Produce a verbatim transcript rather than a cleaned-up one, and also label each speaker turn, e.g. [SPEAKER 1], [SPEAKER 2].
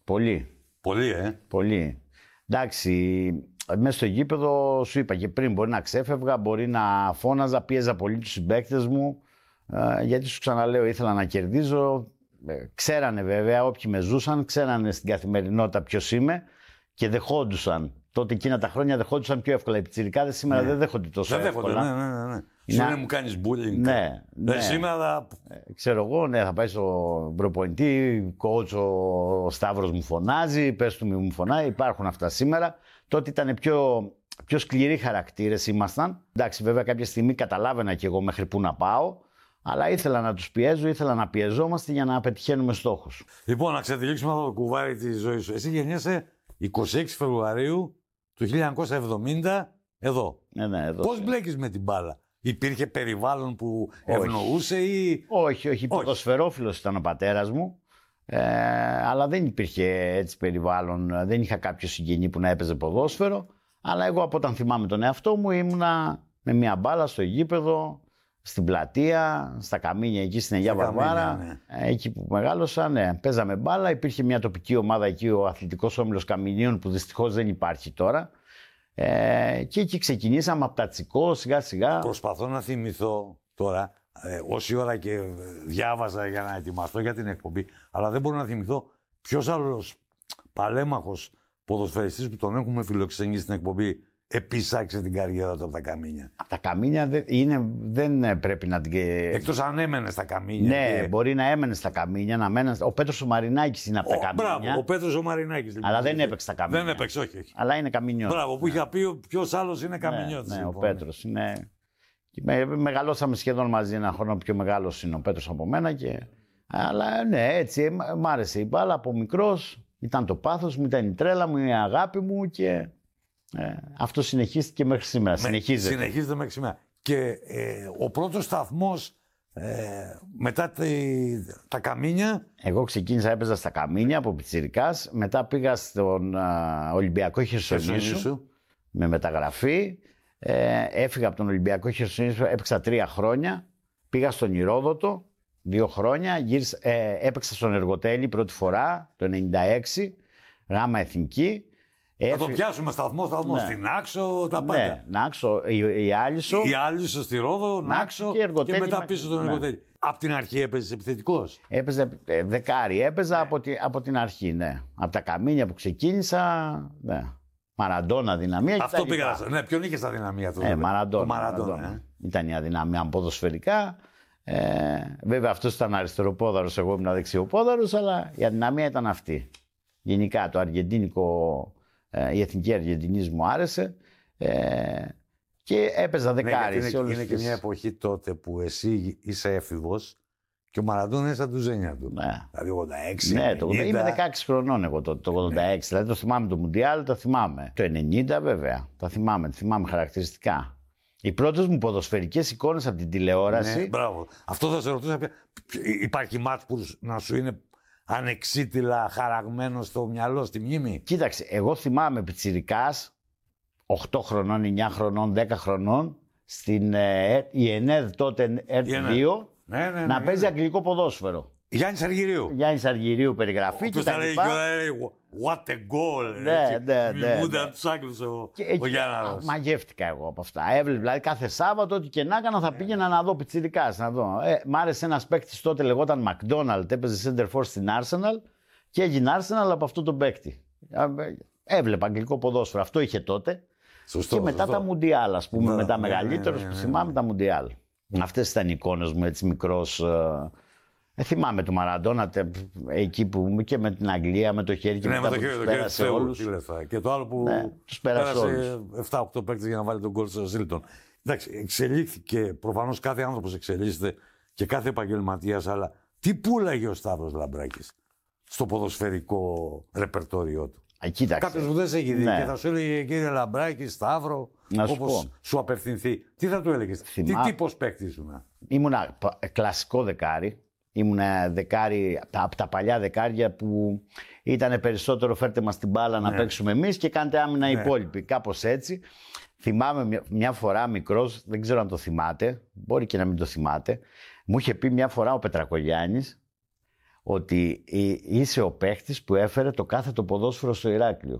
[SPEAKER 1] Πολύ.
[SPEAKER 2] Πολύ, ε.
[SPEAKER 1] Πολύ. Εντάξει, μέσα στο γήπεδο σου είπα και πριν, μπορεί να ξέφευγα, μπορεί να φώναζα, πίεζα πολύ τους συμπαίκτες μου, ε, γιατί σου ξαναλέω, ήθελα να κερδίζω. Ε, ξέρανε βέβαια, όποιοι με ζούσαν, ξέρανε στην καθημερινότητα ποιος είμαι και δεχόντουσαν. Τότε εκείνα τα χρόνια δεχόντουσαν πιο εύκολα. Οι πιτσιρικάδες σήμερα ναι. δεν δέχονται τόσο
[SPEAKER 2] δεν
[SPEAKER 1] εύκολα.
[SPEAKER 2] Ναι, ναι, ναι. Σου λένε μου κάνεις bullying.
[SPEAKER 1] Ναι, ναι.
[SPEAKER 2] Ε, σήμερα...
[SPEAKER 1] Ε, ξέρω εγώ, ναι, θα πάει στον προπονητή, coach, ο Σταύρος μου φωνάζει, πες του μη μου φωνάει. Υπάρχουν αυτά σήμερα. Τότε ήταν πιο, πιο σκληροί χαρακτήρες ήμασταν. Εντάξει, βέβαια κάποια στιγμή καταλάβαινα κι εγώ μέχρι πού να πάω. Αλλά ήθελα να τους πιέζω, ήθελα να πιεζόμαστε για να πετυχαίνουμε στόχους.
[SPEAKER 2] Λοιπόν, να ξετυλίξουμε αυτό το κουβάρι της ζωής σου. Εσύ γεννιέσαι εικοστή έκτη Φεβρουαρίου του χίλια εννιακόσια εβδομήντα εδώ.
[SPEAKER 1] Ναι, ναι, εδώ.
[SPEAKER 2] Πώς μπλέκεις με την μπάλα? Υπήρχε περιβάλλον που ευνοούσε ή...
[SPEAKER 1] Όχι, όχι. Ποδοσφαιρόφιλος ήταν ο πατέρας μου. Ε, αλλά δεν υπήρχε έτσι περιβάλλον. Δεν είχα κάποιο συγγενή που να έπαιζε ποδόσφαιρο. Αλλά εγώ από όταν θυμάμαι τον εαυτό μου ήμουνα με μια μπάλα στο γήπεδο, στην πλατεία, στα Καμίνια εκεί στην Αγία Βαρβάρα. Ναι. Εκεί που μεγάλωσα, ναι. Παίζαμε μπάλα. Υπήρχε μια τοπική ομάδα εκεί, ο Αθλητικός Όμιλος Καμινίων, που δυστυχώς δεν υπάρχει τώρα. Ε, και εκεί ξεκινήσαμε από τα τσικό, σιγά σιγά.
[SPEAKER 2] Προσπαθώ να θυμηθώ τώρα, ε, όση ώρα και διάβαζα για να ετοιμαστώ για την εκπομπή, αλλά δεν μπορώ να θυμηθώ ποιος άλλος παλέμαχος ποδοσφαιριστής που τον έχουμε φιλοξενήσει στην εκπομπή επίσης άρχισε την καριέρα του από τα Καμίνια.
[SPEAKER 1] Από τα Καμίνια δεν, είναι, δεν πρέπει να την...
[SPEAKER 2] Εκτός αν έμενε στα Καμίνια.
[SPEAKER 1] Ναι,
[SPEAKER 2] και...
[SPEAKER 1] μπορεί να έμενε στα Καμίνια, να μένε... Ο Πέτρος ο Μαρινάκης είναι από τα Καμίνια.
[SPEAKER 2] Μπράβο, ο Πέτρος ο Μαρινάκης. Λοιπόν,
[SPEAKER 1] αλλά δεν έπαιξε στα Καμίνια.
[SPEAKER 2] Δεν έπαιξε, όχι, όχι.
[SPEAKER 1] Αλλά είναι Καμίνιος.
[SPEAKER 2] Μπράβο, που είχα πει ποιος άλλος είναι Καμίνιος.
[SPEAKER 1] Ναι, ναι,
[SPEAKER 2] λοιπόν.
[SPEAKER 1] ο Πέτρος είναι... Με, μεγαλώσαμε σχεδόν μαζί, ένα χρόνο πιο μεγάλος είναι ο Πέτρος από μένα. Και... Αλλά ναι, έτσι, μ' άρεσε η μπάλα από μικρός. Ήταν το πάθος μου, ήταν η τρέλα μου, η αγάπη μου και... Ε, αυτό συνεχίστηκε μέχρι σήμερα. Με, συνεχίζεται.
[SPEAKER 2] Συνεχίζεται μέχρι σήμερα. Και ε, ο πρώτος σταθμός ε, μετά τη, τα Καμίνια.
[SPEAKER 1] Εγώ ξεκίνησα, έπαιζα στα Καμίνια από πιτσιρικάς. Μετά πήγα στον α, Ολυμπιακό Χερσονήσου με μεταγραφή. Ε, έφυγα από τον Ολυμπιακό Χερσονήσου, έπαιξα τρία χρόνια. Πήγα στον Ηρόδοτο δύο χρόνια. Γύρισα, ε, έπαιξα στον Εργοτέλη πρώτη φορά το ενενήντα έξι, γάμα εθνική.
[SPEAKER 2] Θα το πιάσουμε σταθμό, σταθμό. Ναι. Στην Άξο, τα πάντα.
[SPEAKER 1] Ναι, Νάξο, η, η Άλυσο.
[SPEAKER 2] Η Άλυσο στη Ρόδο, Νάξο και, και μετά πίσω στον ναι. Εργοτέλη. Από την αρχή έπαιζε επιθετικός.
[SPEAKER 1] Έπαιζε ε, δεκάρι, έπαιζα ναι. από, τη, από την αρχή, ναι. Από τα Καμίνια που ξεκίνησα, ναι. Μαραντόνα, δυναμία.
[SPEAKER 2] Αυτό πήγα. Ναι, ποιον είχε στα δυναμία του.
[SPEAKER 1] Ε, Μαραντόνα.
[SPEAKER 2] Μαραντόνα, Μαραντόνα.
[SPEAKER 1] Ε. Ήταν η αδυναμία ποδοσφαιρικά. Ε, βέβαια αυτός ήταν αριστεροπόδαρος, εγώ ήμουν δεξιοπόδαρος, αλλά η αδυναμία ήταν αυτή. Γενικά το αργεντίνικο. Η εθνική Αργεντινής μου άρεσε ε, και έπαιζα δεκάρι.
[SPEAKER 2] Ναι,
[SPEAKER 1] σε
[SPEAKER 2] είναι,
[SPEAKER 1] όλες
[SPEAKER 2] είναι
[SPEAKER 1] τις...
[SPEAKER 2] και μια εποχή τότε που εσύ είσαι έφηβος και ο Μαραντόνα είναι στα τουζένια του.
[SPEAKER 1] Ναι.
[SPEAKER 2] Δηλαδή ογδόντα έξι.
[SPEAKER 1] Ναι, το, είμαι δεκαέξι χρονών εγώ τότε, το ογδόντα έξι. Ναι. Δηλαδή το θυμάμαι το Μουντιάλ, το θυμάμαι. Το ενενήντα βέβαια, τα θυμάμαι, το θυμάμαι χαρακτηριστικά. Οι πρώτες μου ποδοσφαιρικές εικόνες από την τηλεόραση.
[SPEAKER 2] Ναι, μπράβο. Αυτό θα σε ρωτούσα. Υπάρχει μάτς που να σου είναι ανεξίτηλα χαραγμένο στο μυαλό, στη μνήμη.
[SPEAKER 1] Κοίταξε, εγώ θυμάμαι πιτσιρικάς, οκτώ χρονών, εννιά χρονών, δέκα χρονών, στην ε, η ΕΝΕΔ τότε ΕΡΤ δύο,
[SPEAKER 2] ναι, ναι, ναι,
[SPEAKER 1] να
[SPEAKER 2] ναι,
[SPEAKER 1] παίζει
[SPEAKER 2] ναι.
[SPEAKER 1] αγγλικό ποδόσφαιρο.
[SPEAKER 2] Γιάννης Αργυρίου.
[SPEAKER 1] Γιάννης Αργυρίου περιγραφή.
[SPEAKER 2] Όποιος θα λέει what a goal.
[SPEAKER 1] Ναι, ναι, ναι.
[SPEAKER 2] Μιμούνται από τους Άγγλους ο, ο Γιάνναρος.
[SPEAKER 1] Μαγεύτηκα εγώ από αυτά. Έβλεπα δηλαδή κάθε Σάββατο ό,τι και να έκανα θα πήγαινα να δω πιτσιρικάς. Να δω. Ε, μ' άρεσε ένας παίκτης τότε λεγόταν McDonald, έπαιζε center for στην Arsenal και έγινε Arsenal από αυτό τον παίκτη. Έβλεπα αγγλικό ποδόσφαιρο. Αυτό είχε τότε.
[SPEAKER 2] Σωστό,
[SPEAKER 1] και μετά
[SPEAKER 2] σωστό.
[SPEAKER 1] τα Μουντιάλ, ας πούμε,
[SPEAKER 2] Ναι,
[SPEAKER 1] μετά
[SPEAKER 2] ναι,
[SPEAKER 1] μεγαλύτερος
[SPEAKER 2] ναι, ναι,
[SPEAKER 1] που
[SPEAKER 2] ναι.
[SPEAKER 1] θυμάμαι τα Μουντιάλ. Αυτές ήταν οι εικόνες μου έτσι μικρός. Ε, θυμάμαι του Μαραντόνα εκεί που ήμουν και με την Αγγλία, με το χέρι και
[SPEAKER 2] ναι,
[SPEAKER 1] μετά
[SPEAKER 2] με το
[SPEAKER 1] που
[SPEAKER 2] χέρι,
[SPEAKER 1] τους
[SPEAKER 2] το
[SPEAKER 1] πέρασε
[SPEAKER 2] χέρι,
[SPEAKER 1] όλους.
[SPEAKER 2] Και το άλλο που
[SPEAKER 1] Ναι, τους πέρασε
[SPEAKER 2] πέρασε επτά οκτώ παίκτες για να βάλει τον γκολ στο Ζίλτον. Εντάξει, εξελίχθηκε, προφανώς κάθε άνθρωπος εξελίσσεται και κάθε επαγγελματίας, αλλά τι πουλάγε ο Σταύρος Λαμπράκης στο ποδοσφαιρικό ρεπερτόριό του. Κάποιος που δεν σε έχει δει ναι. και θα σου έλεγε κύριε Λαμπράκη, Σταύρο, όπως σου απευθυνθεί. Τι θα του έλεγες, Θυμά... τι τύπος παίκτη ήσουν?
[SPEAKER 1] Ήμουνα κλασικό δεκάρι. Ήμουν δεκάρι από τα παλιά δεκάρια που ήταν περισσότερο φέρτε μας την μπάλα να ναι. παίξουμε εμείς και κάντε άμυνα οι ναι. υπόλοιποι. Κάπως έτσι. Θυμάμαι μια, μια φορά μικρός, δεν ξέρω αν το θυμάται, μπορεί και να μην το θυμάται, μου είχε πει μια φορά ο Πετρακογιάννης ότι είσαι ο παίχτης που έφερε το κάθε το ποδόσφαιρο στο Ηράκλειο.